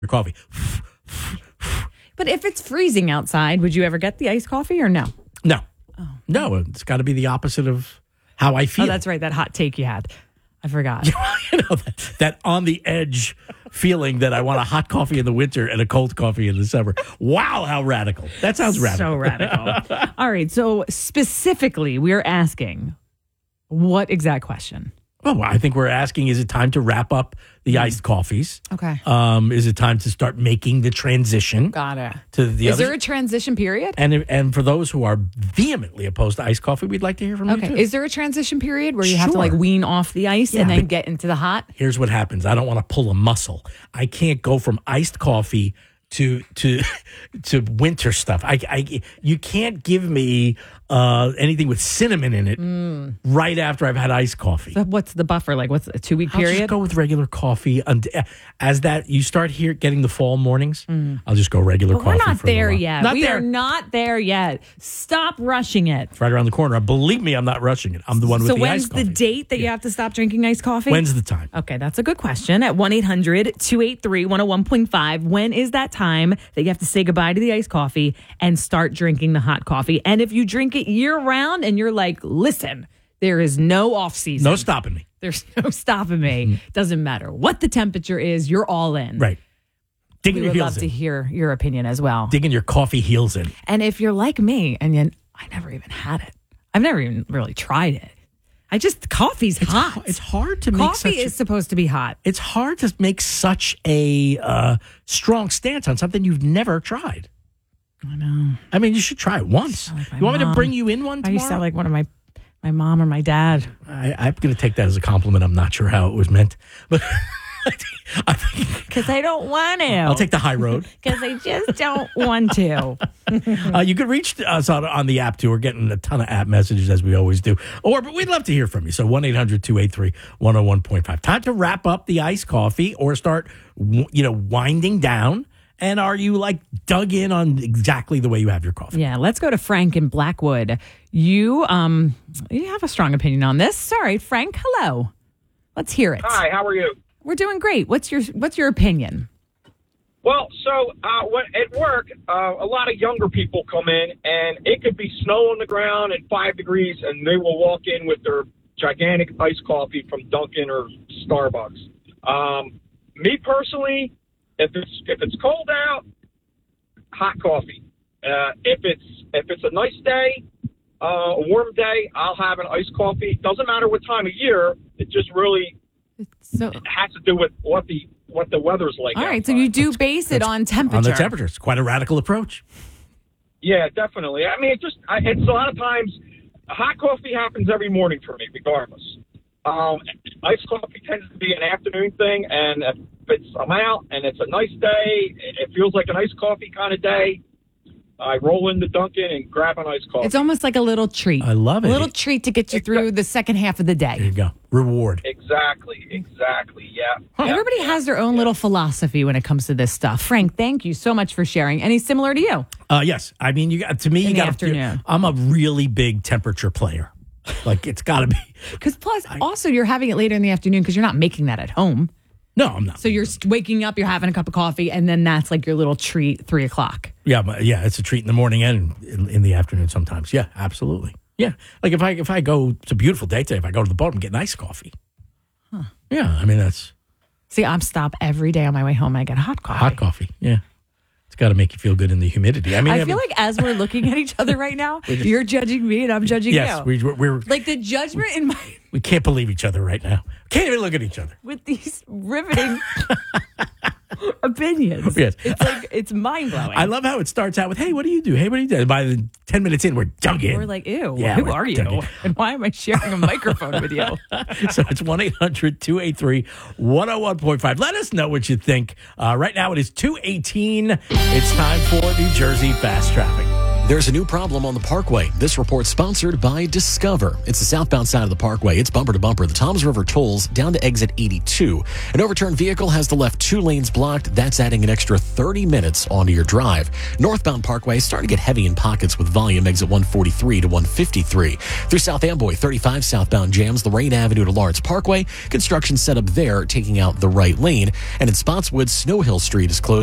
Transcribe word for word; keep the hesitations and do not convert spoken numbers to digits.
your coffee. But if it's freezing outside, would you ever get the iced coffee or no? No. Oh. No, it's got to be the opposite of how I feel. Oh, that's right. That hot take you had. I forgot. you know, that, that on the edge feeling that I want a hot coffee in the winter and a cold coffee in the summer. Wow, how radical. That sounds radical. So radical. All right. So specifically, we're asking what exact question? Oh, I think we're asking, is it time to wrap up the iced coffees? Okay. Um, is it time to start making the transition? Got it. To the is other? there a transition period? And and for those who are vehemently opposed to iced coffee, we'd like to hear from okay. you, too. Is there a transition period where you Sure. have to like wean off the ice Yeah, and then but- get into the hot? Here's what happens. I don't want to pull a muscle. I can't go from iced coffee to to to winter stuff. I, I you can't give me uh, anything with cinnamon in it mm. right after I've had iced coffee. So what's the buffer? Like, what's a two week I'll period? just go with regular coffee. And as that you start here getting the fall mornings, mm. I'll just go regular but coffee. We're not for a there while. yet. Not we there. are not there yet. Stop rushing it. It's right around the corner. Believe me, I'm not rushing it. I'm the one with so the when's iced coffee. the date that yeah. you have to stop drinking iced coffee? When's the time? Okay, that's a good question. At one eight hundred two eight three one oh one point five, when is that time that you have to say goodbye to the iced coffee and start drinking the hot coffee? And if you drink it year round and you're like, listen, there is no off season. No stopping me. There's no stopping me. Mm-hmm. Doesn't matter what the temperature is, you're all in. Right. Digging we your would heels love in. to hear your opinion as well. Digging your coffee heels in. And if you're like me, and then I never even had it. I've never even really tried it. I just, coffee's it's, hot. It's hard to make Coffee such is supposed to be hot. It's hard to make such a uh, strong stance on something you've never tried. I know. I mean, you should try it once. Like you want mom. me to bring you in one I tomorrow? used to sound like one of my, my mom or my dad. I, I'm going to take that as a compliment. I'm not sure how it was meant. But I think... Because I don't want to. I'll take the high road. Because I just don't want to. uh, you could reach us on, on the app, too. We're getting a ton of app messages, as we always do. Or, but we'd love to hear from you. So one eight hundred two eight three one oh one point five. Time to wrap up the iced coffee or start, you know, winding down. And are you like dug in on exactly the way you have your coffee? Yeah, let's go to Frank in Blackwood. You um, you have a strong opinion on this. Sorry, Frank. Hello. Let's hear it. Hi, how are you? We're doing great. What's your What's your opinion? Well, so uh, when, at work, uh, a lot of younger people come in, and it could be snow on the ground and five degrees, and they will walk in with their gigantic iced coffee from Dunkin' or Starbucks. Um, me personally, if it's if it's cold out, hot coffee. Uh, if it's if it's a nice day, uh, a warm day, I'll have an iced coffee. Doesn't matter what time of year. It just really So, it has to do with what the what the weather's like. all right, outside. so you do base it on temperature. On the temperature. It's quite a radical approach. Yeah, definitely. I mean, it just I, it's a lot of times hot coffee happens every morning for me, regardless. Um, iced coffee tends to be an afternoon thing, and if it's I'm out and it's a nice day, it feels like an iced coffee kind of day. I roll into Dunkin' and grab an iced coffee. It's almost like a little treat. I love it. A little treat to get you through the second half of the There day. you go. Reward. Exactly, exactly. Yeah. Huh. yeah. Everybody has their own little philosophy when it comes to this stuff. Frank, thank you so much for sharing. Any similar to you? Uh, yes. I mean, you got to me, In you the got afternoon. I'm a really big temperature player. Like, it's got to be. Because plus, also, you're having it later in the afternoon because you're not making that at home. No, I'm not. So you're st- waking up, you're having a cup of coffee, and then that's like your little treat, three o'clock. Yeah, but yeah, it's a treat in the morning and in, in the afternoon sometimes. Yeah, absolutely. Yeah, like if I if I go, it's a beautiful day today. If I go to the boat, I'm getting iced coffee. Huh. Yeah, I mean that's See, I'm stop every day on my way home. I get hot coffee. hot coffee. Yeah, it's got to make you feel good in the humidity. I mean, I I feel mean, like as we're looking at each other right now, just- you're judging me and I'm judging yes, you. we, we're like the judgment in my we can't believe each other right now. Can't even look at each other. with these riveting opinions. Yes. It's like it's mind blowing. I love how it starts out with, "Hey, what do you do? Hey, what do you do?" And by the ten minutes in, we're dug in. We're like, ew, Yeah, who we're are you? dug in. And why am I sharing a microphone with you? So it's one eight hundred two eight three one oh one point five. Let us know what you think. Uh, right now it is two eighteen. It's time for New Jersey Fast Traffic. There's a new problem on the Parkway. This report sponsored by Discover. It's the southbound side of the Parkway. It's bumper to bumper. The Toms River tolls down to exit eighty-two. An overturned vehicle has the left two lanes blocked. That's adding an extra thirty minutes onto your drive. Northbound Parkway is starting to get heavy in pockets with volume exit one forty-three to one fifty-three. Through South Amboy, thirty-five southbound jams Lorraine Avenue to Lawrence Parkway. Construction set up there, taking out the right lane. And in Spotswood, Snow Hill Street is closed.